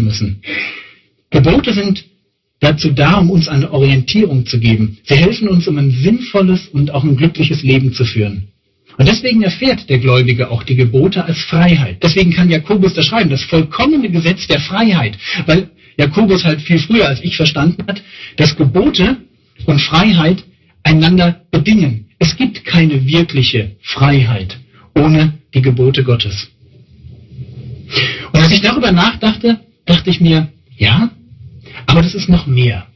müssen. Gebote sind dazu da, um uns eine Orientierung zu geben. Sie helfen uns, um ein sinnvolles und auch ein glückliches Leben zu führen. Und deswegen erfährt der Gläubige auch die Gebote als Freiheit. Deswegen kann Jakobus das schreiben, das vollkommene Gesetz der Freiheit. Weil Jakobus halt viel früher als ich verstanden hat, dass Gebote und Freiheit einander bedingen. Es gibt keine wirkliche Freiheit ohne die Gebote Gottes. Und als ich darüber nachdachte, dachte ich mir, ja, aber das ist noch mehr.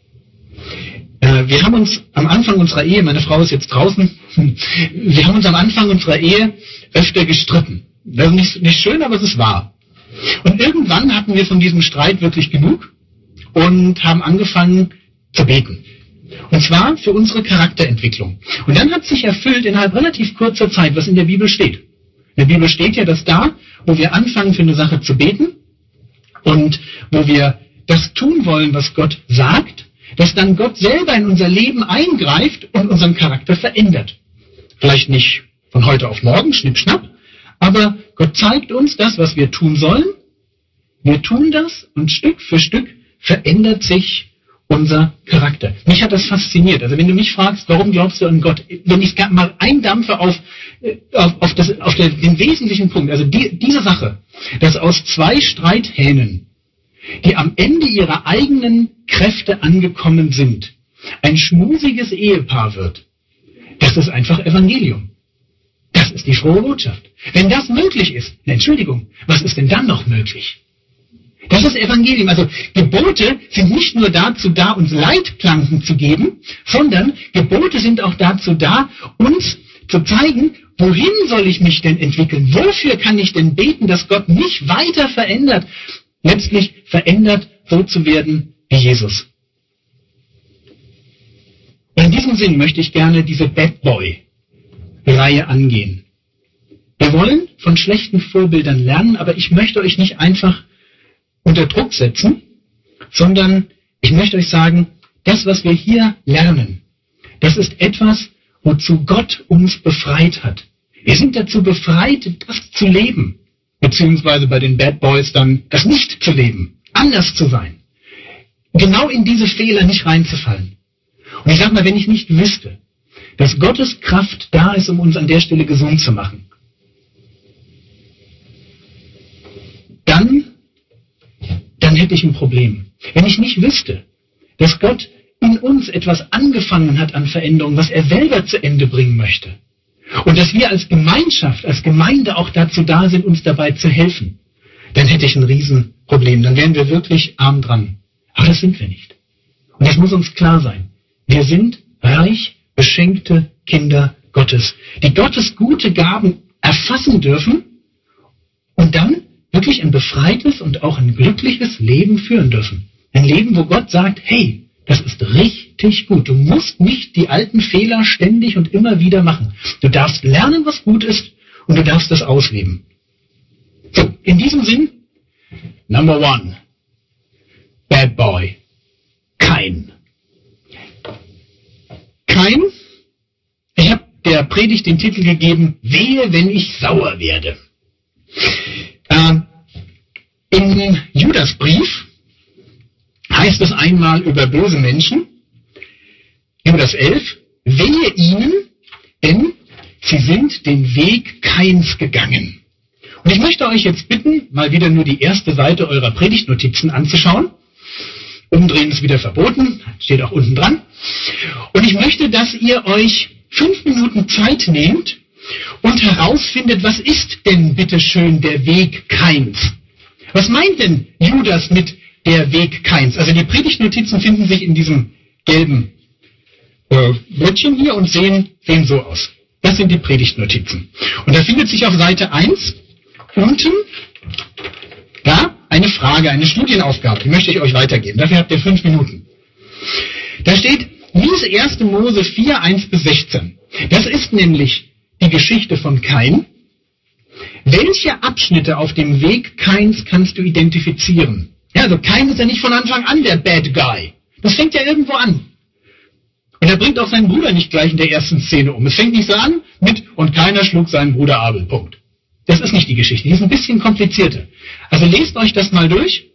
Wir haben uns am Anfang unserer Ehe, meine Frau ist jetzt draußen, wir haben uns am Anfang unserer Ehe öfter gestritten. Das ist nicht schön, aber es ist wahr. Und irgendwann hatten wir von diesem Streit wirklich genug und haben angefangen zu beten. Und zwar für unsere Charakterentwicklung. Und dann hat sich erfüllt innerhalb relativ kurzer Zeit, was in der Bibel steht. In der Bibel steht ja, dass da, wo wir anfangen für eine Sache zu beten und wo wir das tun wollen, was Gott sagt, dass dann Gott selber in unser Leben eingreift und unseren Charakter verändert. Vielleicht nicht von heute auf morgen, schnipp, schnapp, aber Gott zeigt uns das, was wir tun sollen. Wir tun das und Stück für Stück verändert sich unser Charakter. Mich hat das fasziniert. Also wenn du mich fragst, warum glaubst du an Gott, wenn ich mal eindampfe auf den wesentlichen Punkt, also diese Sache, dass aus zwei Streithähnen, die am Ende ihrer eigenen Kräfte angekommen sind, ein schmusiges Ehepaar wird, das ist einfach Evangelium. Das ist die frohe Botschaft. Wenn das möglich ist, Entschuldigung, was ist denn dann noch möglich? Das ist Evangelium. Also Gebote sind nicht nur dazu da, uns Leitplanken zu geben, sondern Gebote sind auch dazu da, uns zu zeigen, wohin soll ich mich denn entwickeln? Wofür kann ich denn beten, dass Gott mich weiter verändert? Letztlich verändert, so zu werden wie Jesus. Und in diesem Sinn möchte ich gerne diese Bad Boy-Reihe angehen. Wir wollen von schlechten Vorbildern lernen, aber ich möchte euch nicht einfach unter Druck setzen, sondern ich möchte euch sagen, das, was wir hier lernen, das ist etwas, wozu Gott uns befreit hat. Wir sind dazu befreit, das zu leben. Beziehungsweise bei den Bad Boys dann das nicht zu leben, anders zu sein. Genau in diese Fehler nicht reinzufallen. Und ich sage mal, wenn ich nicht wüsste, dass Gottes Kraft da ist, um uns an der Stelle gesund zu machen, dann hätte ich ein Problem. Wenn ich nicht wüsste, dass Gott in uns etwas angefangen hat an Veränderung, was er selber zu Ende bringen möchte, und dass wir als Gemeinschaft, als Gemeinde auch dazu da sind, uns dabei zu helfen, dann hätte ich ein Riesenproblem. Dann wären wir wirklich arm dran. Aber das sind wir nicht. Und das muss uns klar sein. Wir sind reich beschenkte Kinder Gottes, die Gottes gute Gaben erfassen dürfen und dann wirklich ein befreites und auch ein glückliches Leben führen dürfen. Ein Leben, wo Gott sagt, hey, das ist richtig gut. Du musst nicht die alten Fehler ständig und immer wieder machen. Du darfst lernen, was gut ist, und du darfst das ausleben. So, in diesem Sinn, Number 1, Bad Boy, Kain. Kain, ich habe der Predigt den Titel gegeben, Wehe, wenn ich sauer werde. Im Judasbrief heißt es einmal über böse Menschen, Judas 11, wehe ihnen, denn sie sind den Weg Kains gegangen. Und ich möchte euch jetzt bitten, mal wieder nur die erste Seite eurer Predigtnotizen anzuschauen. Umdrehen ist wieder verboten, steht auch unten dran. Und ich möchte, dass ihr euch 5 Minuten Zeit nehmt und herausfindet, was ist denn bitteschön der Weg Kains? Was meint denn Judas mit der Weg Kains? Also die Predigtnotizen finden sich in diesem gelben Blättchen hier und sehen so aus. Das sind die Predigtnotizen. Und da findet sich auf Seite 1 unten da eine Frage, eine Studienaufgabe. Die möchte ich euch weitergeben. Dafür habt ihr 5 Minuten. Da steht, lies 1. Mose 4, 1-16. Das ist nämlich die Geschichte von Kain. Welche Abschnitte auf dem Weg Kains kannst du identifizieren? Ja, also Kain ist ja nicht von Anfang an der Bad Guy. Das fängt ja irgendwo an. Und er bringt auch seinen Bruder nicht gleich in der ersten Szene um. Es fängt nicht so an mit, und keiner schlug seinen Bruder Abel. Punkt. Das ist nicht die Geschichte. Die ist ein bisschen komplizierter. Also lest euch das mal durch